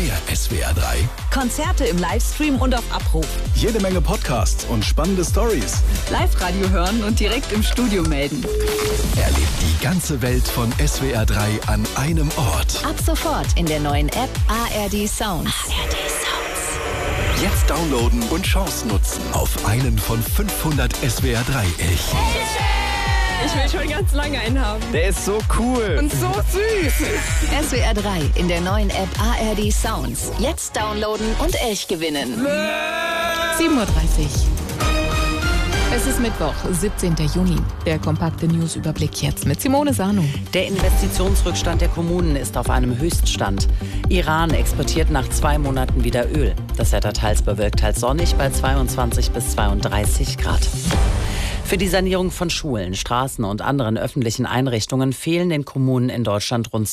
mehr SWR 3. Konzerte im Livestream und auf Abruf. Jede Menge Podcasts und spannende Stories. Live-Radio hören und direkt im Studio melden. Erlebt die ganze Welt von SWR 3 an einem Ort. Ab sofort in der neuen App ARD Sounds. Jetzt downloaden und Chance nutzen auf einen von 500 SWR 3 Elchen. Ich will schon ganz lange einen haben. Der ist so cool. Und so süß. SWR 3 in der neuen App ARD Sounds. Jetzt downloaden und Elch gewinnen. 7.30 Uhr. Es ist Mittwoch, 17. Juni. Der kompakte Newsüberblick jetzt mit Simone Sano. Der Investitionsrückstand der Kommunen ist auf einem Höchststand. Iran exportiert nach 2 Monaten wieder Öl. Das Wetter teils bewölkt, teils sonnig bei 22 bis 32 Grad. Für die Sanierung von Schulen, Straßen und anderen öffentlichen Einrichtungen fehlen den Kommunen in Deutschland rund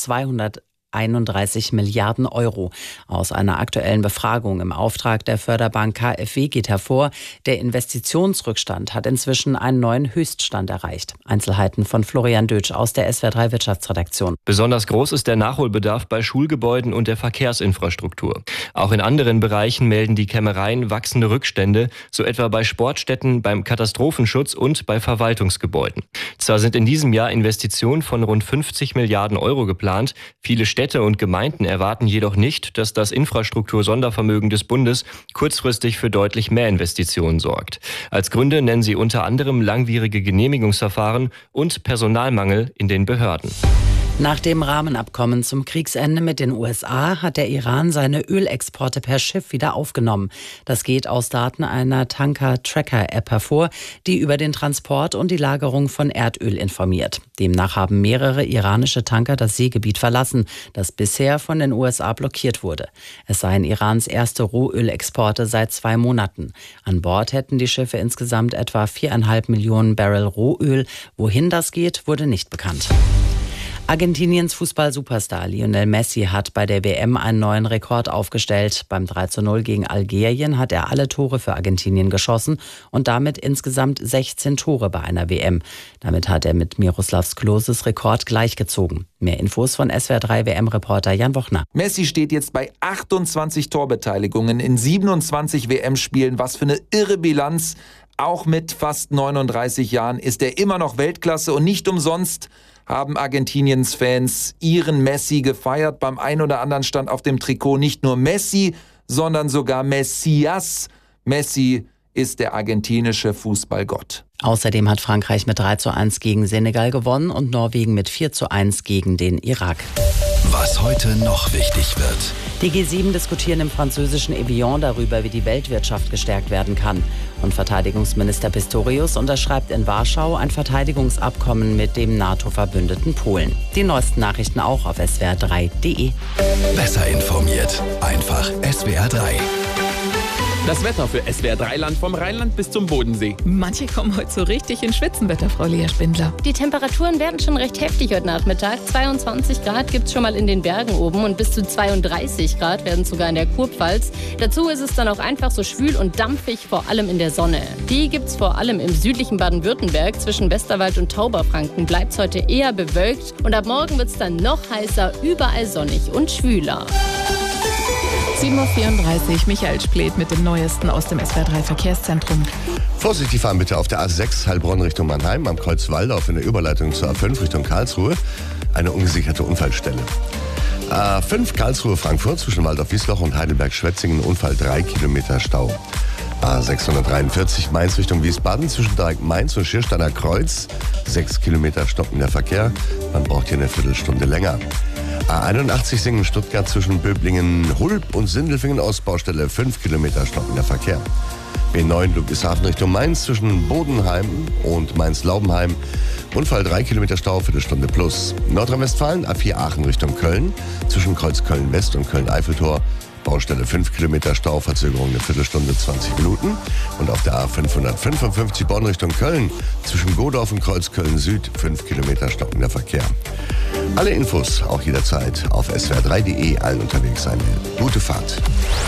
231 Milliarden Euro. Aus einer aktuellen Befragung im Auftrag der Förderbank KfW geht hervor, der Investitionsrückstand hat inzwischen einen neuen Höchststand erreicht. Einzelheiten von Florian Dötsch aus der SWR 3 Wirtschaftsredaktion. Besonders groß ist der Nachholbedarf bei Schulgebäuden und der Verkehrsinfrastruktur. Auch in anderen Bereichen melden die Kämmereien wachsende Rückstände, so etwa bei Sportstätten, beim Katastrophenschutz und bei Verwaltungsgebäuden. Zwar sind in diesem Jahr Investitionen von rund 50 Milliarden Euro geplant, viele Städte und Gemeinden erwarten jedoch nicht, dass das Infrastruktur-Sondervermögen des Bundes kurzfristig für deutlich mehr Investitionen sorgt. Als Gründe nennen sie unter anderem langwierige Genehmigungsverfahren und Personalmangel in den Behörden. Nach dem Rahmenabkommen zum Kriegsende mit den USA hat der Iran seine Ölexporte per Schiff wieder aufgenommen. Das geht aus Daten einer Tanker-Tracker-App hervor, die über den Transport und die Lagerung von Erdöl informiert. Demnach haben mehrere iranische Tanker das Seegebiet verlassen, das bisher von den USA blockiert wurde. Es seien Irans erste Rohölexporte seit 2 Monaten. An Bord hätten die Schiffe insgesamt etwa 4,5 Millionen Barrel Rohöl. Wohin das geht, wurde nicht bekannt. Argentiniens Fußball-Superstar Lionel Messi hat bei der WM einen neuen Rekord aufgestellt. Beim 3:0 gegen Algerien hat er alle Tore für Argentinien geschossen und damit insgesamt 16 Tore bei einer WM. Damit hat er mit Miroslav Kloses Rekord gleichgezogen. Mehr Infos von SWR 3 WM-Reporter Jan Wochner. Messi steht jetzt bei 28 Torbeteiligungen in 27 WM-Spielen. Was für eine irre Bilanz. Auch mit fast 39 Jahren ist er immer noch Weltklasse und nicht umsonst haben Argentiniens Fans ihren Messi gefeiert. Beim einen oder anderen stand auf dem Trikot nicht nur Messi, sondern sogar Messias. Messi ist der argentinische Fußballgott. Außerdem hat Frankreich mit 3:1 gegen Senegal gewonnen und Norwegen mit 4:1 gegen den Irak. Was heute noch wichtig wird. Die G7 diskutieren im französischen Evian darüber, wie die Weltwirtschaft gestärkt werden kann. Und Verteidigungsminister Pistorius unterschreibt in Warschau ein Verteidigungsabkommen mit dem NATO-Verbündeten Polen. Die neuesten Nachrichten auch auf swr3.de. Besser informiert. Einfach SWR 3. Das Wetter für SWR 3 Land vom Rheinland bis zum Bodensee. Manche kommen heute so richtig in Schwitzenwetter, Frau Lea Spindler. Die Temperaturen werden schon recht heftig heute Nachmittag. 22 Grad gibt es schon mal in den Bergen oben und bis zu 32 Grad werden es sogar in der Kurpfalz. Dazu ist es dann auch einfach so schwül und dampfig, vor allem in der Sonne. Die gibt es vor allem im südlichen Baden-Württemberg. Zwischen Westerwald und Tauberfranken bleibt es heute eher bewölkt. Und ab morgen wird es dann noch heißer, überall sonnig und schwüler. 7.34 Uhr, Michael Splet mit dem Neuesten aus dem SWR 3 Verkehrszentrum. Vorsichtig fahren bitte auf der A6 Heilbronn Richtung Mannheim, am Kreuz Waldorf in der Überleitung zur A5 Richtung Karlsruhe. Eine ungesicherte Unfallstelle. A5 Karlsruhe-Frankfurt zwischen Waldorf-Wiesloch und Heidelberg-Schwetzingen, Unfall 3 Kilometer Stau. A643 Mainz Richtung Wiesbaden zwischen Dreieck Mainz und Schiersteiner Kreuz, 6 Kilometer stockender Verkehr. Man braucht hier eine Viertelstunde länger. A81 Singen-Stuttgart zwischen Böblingen-Hulb und Sindelfingen Ostbaustelle, 5 Kilometer stockender Verkehr. B9 Ludwigshafen Richtung Mainz zwischen Bodenheim und Mainz-Laubenheim. Unfall 3 Kilometer Stau, Viertelstunde plus. Nordrhein-Westfalen A4 Aachen Richtung Köln zwischen Kreuz Köln-West und Köln-Eiffeltor. Baustelle 5 Kilometer Stau, Verzögerung eine Viertelstunde, 20 Minuten. Und auf der A555 Bonn Richtung Köln zwischen Godorf und Kreuz Köln-Süd 5 Kilometer stockender Verkehr. Alle Infos auch jederzeit auf swr3.de, allen unterwegs eine gute Fahrt.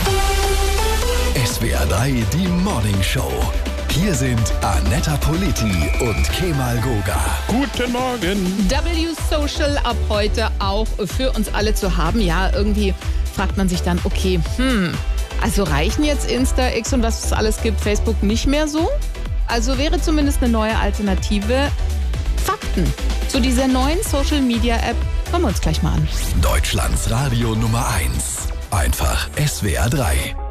SWR 3, die Morning Show. Hier sind Anetta Politi und Kemal Goga. Guten Morgen. W-Social ab heute auch für uns alle zu haben. Ja, irgendwie fragt man sich dann, okay, also reichen jetzt Insta, X und was es alles gibt, Facebook nicht mehr so? Also wäre zumindest eine neue Alternative Fakten zu dieser neuen Social-Media-App. Hören wir uns gleich mal an. Deutschlands Radio Nummer 1. Einfach SWR 3.